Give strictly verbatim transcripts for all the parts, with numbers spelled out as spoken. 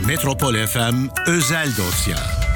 Metropol F M Özel Dosya.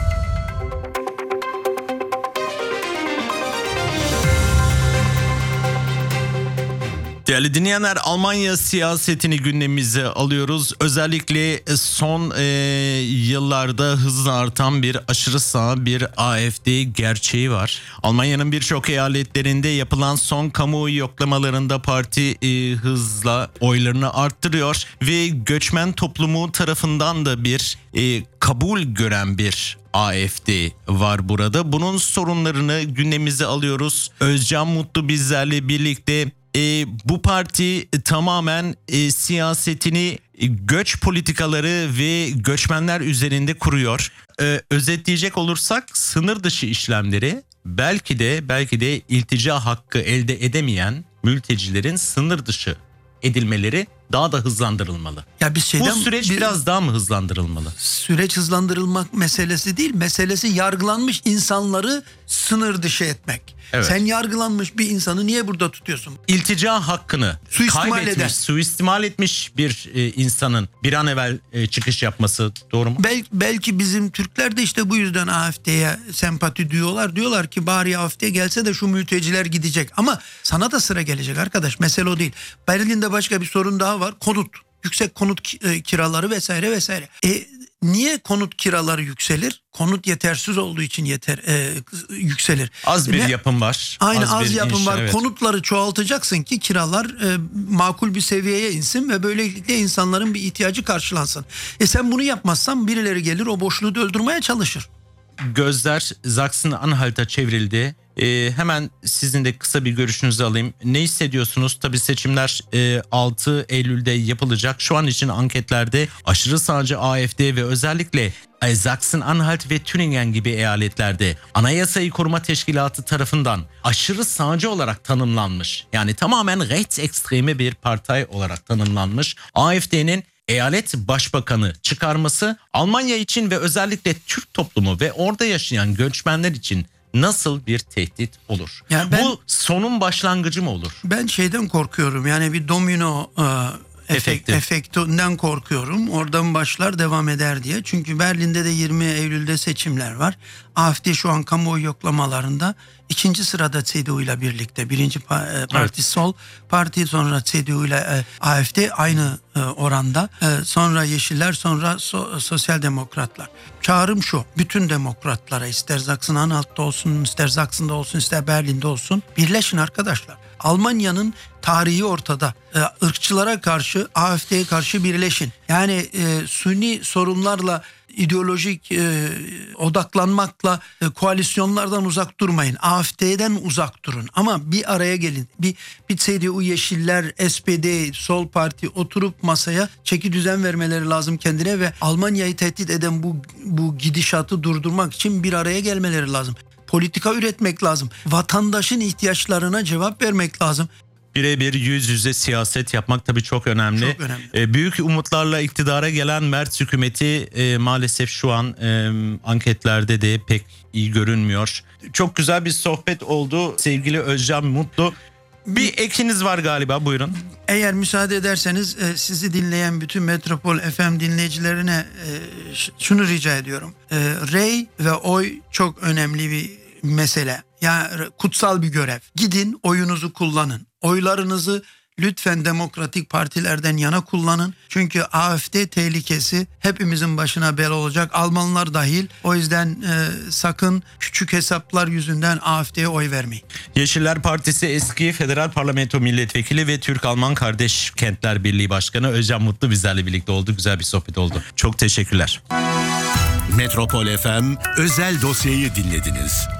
Değerli dinleyenler, Almanya siyasetini gündemimize alıyoruz. Özellikle son e, yıllarda hızla artan bir aşırı sağ bir A F D gerçeği var. Almanya'nın birçok eyaletlerinde yapılan son kamuoyu yoklamalarında parti e, hızla oylarını arttırıyor ve göçmen toplumu tarafından da bir e, kabul gören bir A F D var burada. Bunun sorunlarını gündemimize alıyoruz. Özcan Mutlu bizlerle birlikte. E, bu parti tamamen e, siyasetini e, göç politikaları ve göçmenler üzerinde kuruyor. E, özetleyecek olursak sınır dışı işlemleri belki de belki de iltica hakkı elde edemeyen mültecilerin sınır dışı edilmeleri daha da hızlandırılmalı. Ya biz şeyden, bu süreç bir, biraz daha mı hızlandırılmalı? Süreç hızlandırılmak meselesi değil. Meselesi yargılanmış insanları sınır dışı etmek. Evet. Sen yargılanmış bir insanı niye burada tutuyorsun? İltica hakkını Suistimal kaybetmiş, eden. suistimal etmiş bir e, insanın bir an evvel e, çıkış yapması doğru mu? Bel, belki bizim Türkler de işte bu yüzden A F D'ye sempati duyuyorlar. Diyorlar ki bari A F D gelse de şu mülteciler gidecek. Ama sana da sıra gelecek arkadaş. Mesele o değil. Berlin'de başka bir sorun daha var. Konut. Yüksek konut kiraları vesaire vesaire. E, niye konut kiraları yükselir? Konut yetersiz olduğu için yeter e, yükselir. Az bir ne? yapım var. Aynı az, az bir yapım inşa, var. evet. Konutları çoğaltacaksın ki kiralar e, makul bir seviyeye insin ve böylelikle insanların bir ihtiyacı karşılansın. E sen bunu yapmazsan birileri gelir o boşluğu doldurmaya çalışır. Gözler Sachsen-Anhalt'a çevrildi. Ee, hemen sizin de kısa bir görüşünüzü alayım. Ne hissediyorsunuz? Tabii seçimler e, altı Eylül'de yapılacak. Şu an için anketlerde aşırı sağcı A F D ve özellikle e, Sachsen-Anhalt ve Thüringen gibi eyaletlerde Anayasayı Koruma Teşkilatı tarafından aşırı sağcı olarak tanımlanmış. Yani tamamen rechtsekstreme bir parti olarak tanımlanmış A F D'nin eyalet başbakanı çıkarması Almanya için ve özellikle Türk toplumu ve orada yaşayan göçmenler için nasıl bir tehdit olur? Yani ben, bu sonun başlangıcı mı olur? Ben şeyden korkuyorum. Yani bir domino e, efekt, efektinden korkuyorum. Oradan başlar devam eder diye. Çünkü Berlin'de de yirmi Eylül'de seçimler var. A F D şu an kamuoyu yoklamalarında ikinci sırada C D U ile birlikte. Birinci parti evet. Sol Parti, sonra C D U ile A F D aynı oranda. Sonra Yeşiller, sonra so, Sosyal Demokratlar. Çağrım şu: bütün demokratlara, ister Sachsen-Anhalt'ta olsun, ister Sachsen'da olsun, ister Berlin'de olsun, birleşin arkadaşlar. Almanya'nın tarihi ortada. E, ırkçılara karşı, A F D'ye karşı birleşin. Yani e, suni sorunlarla ideolojik e, odaklanmakla e, koalisyonlardan uzak durmayın. A F D'den uzak durun. Ama bir araya gelin. Bir, bir C D U, Yeşiller, S P D, Sol Parti oturup masaya çeki düzen vermeleri lazım kendine ve Almanya'yı tehdit eden bu, bu gidişatı durdurmak için bir araya gelmeleri lazım. Politika üretmek lazım. Vatandaşın ihtiyaçlarına cevap vermek lazım. Birebir yüz yüze siyaset yapmak tabii çok önemli. Çok önemli. E, büyük umutlarla iktidara gelen Merz hükümeti e, maalesef şu an e, anketlerde de pek iyi görünmüyor. Çok güzel bir sohbet oldu sevgili Özcan Mutlu. Bir ekiniz var galiba, buyurun. Eğer müsaade ederseniz e, sizi dinleyen bütün Metropol F M dinleyicilerine e, şunu rica ediyorum. E, rey ve oy çok önemli bir mesele. Yani kutsal bir görev. Gidin oyunuzu kullanın. Oylarınızı lütfen demokratik partilerden yana kullanın. Çünkü A F D tehlikesi hepimizin başına bela olacak. Almanlar dahil. O yüzden e, sakın küçük hesaplar yüzünden A F D'ye oy vermeyin. Yeşiller Partisi eski Federal Parlamento Milletvekili ve Türk-Alman Kardeş Kentler Birliği Başkanı Özcan Mutlu bizlerle birlikte oldu. Güzel bir sohbet oldu. Çok teşekkürler. Metropol F M Özel Dosya'yı dinlediniz.